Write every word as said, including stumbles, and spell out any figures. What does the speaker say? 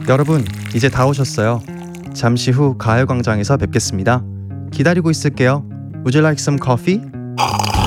여러분, 이제 다 오셨어요. 잠시 후 가을광장에서 뵙겠습니다. 기다리고 있을게요. Would you like some coffee?